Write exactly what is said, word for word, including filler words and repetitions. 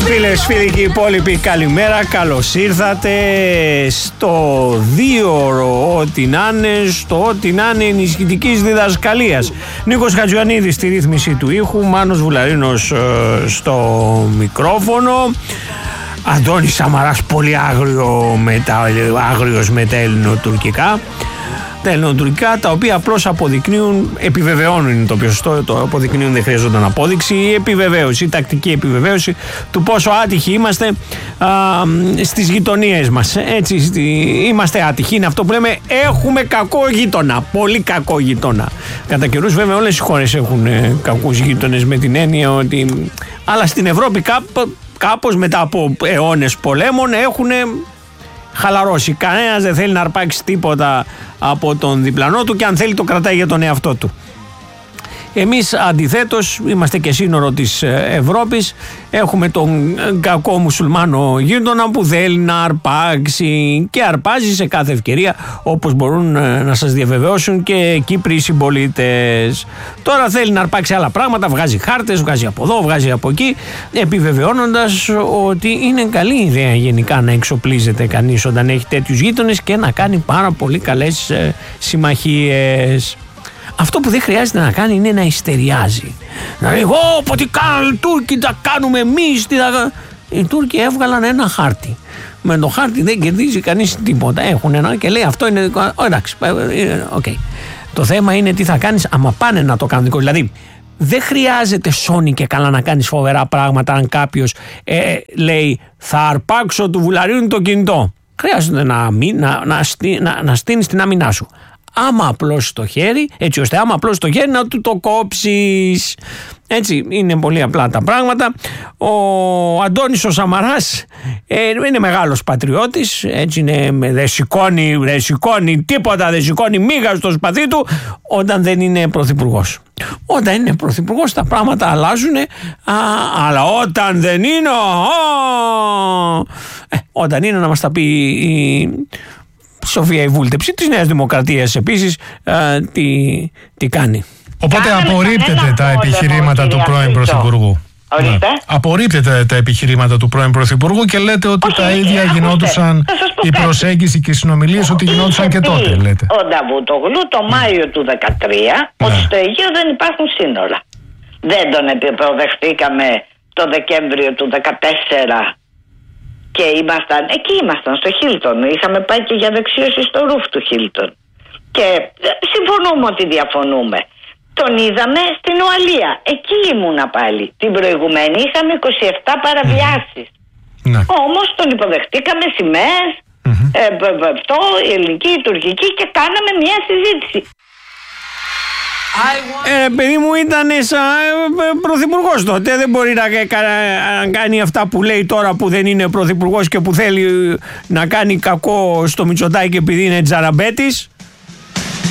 Φίλες, φίλοι και υπόλοιποι, καλημέρα. Καλώς ήρθατε στο δίωρο ό,τι να είναι, στο ό,τι να είναι ενισχυτικής διδασκαλίας. Νίκος Χατζιωαννίδης στη ρύθμιση του ήχου, Μάνος Βουλαρίνος ε, στο μικρόφωνο. Αντώνης Σαμαράς, πολύ άγριο με τα, άγριος με τα ελληνοτουρκικά. Τα ελληνοτουρκικά, τα οποία απλώς αποδεικνύουν, επιβεβαιώνουν είναι το πιο σωστό, το αποδεικνύουν δεν χρειαζόταν απόδειξη, η επιβεβαίωση, η τακτική επιβεβαίωση του πόσο άτυχοι είμαστε α, στις γειτονίες μας. Έτσι, στη, είμαστε άτυχοι, είναι αυτό που λέμε, έχουμε κακό γείτονα, πολύ κακό γείτονα. Κατά καιρούς βέβαια όλες οι χώρες έχουν ε, κακούς γείτονες, με την έννοια ότι, αλλά στην Ευρώπη κάπου, κάπως μετά από αιώνες πολέμων έχουν χαλαρώσει. Κανένας δεν θέλει να αρπάξει τίποτα από τον διπλανό του και αν θέλει το κρατάει για τον εαυτό του. Εμείς αντιθέτως είμαστε και σύνορο της Ευρώπης, έχουμε τον κακό μουσουλμάνο γείτονα που θέλει να αρπάξει και αρπάζει σε κάθε ευκαιρία, όπως μπορούν να σας διαβεβαιώσουν και Κύπροι συμπολίτες. Τώρα θέλει να αρπάξει άλλα πράγματα, βγάζει χάρτες, βγάζει από εδώ, βγάζει από εκεί, επιβεβαιώνοντας ότι είναι καλή ιδέα γενικά να εξοπλίζεται κανείς όταν έχει τέτοιους γείτονες και να κάνει πάρα πολύ καλές συμμαχίες. Αυτό που δεν χρειάζεται να κάνει είναι να ιστεριάζει. Να λέει, εγώ πω τι κάνουν οι Τούρκοι, τα κάνουμε εμείς. Θα... Οι Τούρκοι έβγαλαν ένα χάρτη. Με το χάρτη δεν κερδίζει κανείς τίποτα. Έχουν ένα και λέει αυτό είναι δικό. Oh, εντάξει, okay. Το θέμα είναι τι θα κάνεις άμα πάνε να το κάνουν δικό. Δηλαδή, δεν χρειάζεται σώνει και καλά να κάνεις φοβερά πράγματα αν κάποιος ε, λέει θα αρπάξω του Βουλαρίνου το κινητό. Χρειάζεται να, να, να, να, να στείνεις την άμυνά σου. Άμα απλώς το χέρι, έτσι ώστε άμα απλώς το χέρι να του το κόψεις. Έτσι είναι πολύ απλά τα πράγματα. Ο Αντώνης ο Σαμαράς ε, είναι μεγάλος πατριώτης, έτσι είναι, δεν σηκώνει, δεν σηκώνει τίποτα, δεν σηκώνει μίγα στο σπαθί του όταν δεν είναι πρωθυπουργός. Όταν είναι πρωθυπουργός τα πράγματα αλλάζουν, α, αλλά όταν δεν είναι, α, ε, όταν είναι να μας τα πει η Σοφία η βούλτεψη της Νέας Δημοκρατίας επίσης ε, τι, τι κάνει. Οπότε Κάνε απορρίπτεται τα επιχειρήματα του πρώην Πρωθυπουργού. Ναι. Απορρίπτεται τα επιχειρήματα του πρώην Πρωθυπουργού και λέτε ότι όχι, τα ίδια ακούστε, γινόντουσαν η προσέγγιση και οι συνομιλίες, ότι γινόντουσαν και τότε, λέτε. Ο Νταβούτογλου το Μάιο του δύο χιλιάδες δεκατρία ναι. ότι στο Αιγαίο δεν υπάρχουν σύνορα. Δεν τον επιπροδεχτήκαμε το Δεκέμβριο του δύο χιλιάδες δεκατέσσερα. Και ήμασταν, εκεί ήμασταν στο Χίλτον. Είχαμε πάει και για δεξίωση στο ρούφ του Χίλτον. Και συμφωνούμε ότι διαφωνούμε. Τον είδαμε στην Ουαλία. Εκεί ήμουνα πάλι. Την προηγουμένη είχαμε είκοσι επτά παραβιάσεις. Mm. Όμως τον υποδεχτήκαμε σημαίες, mm-hmm. ε, αυτό, η ελληνική, η τουρκική και κάναμε μια συζήτηση. Ε, παιδί μου ήταν σαν πρωθυπουργός τότε, δεν μπορεί να, να κάνει αυτά που λέει τώρα που δεν είναι πρωθυπουργός και που θέλει να κάνει κακό στο Μητσοτάκη επειδή είναι τζαραμπέτης.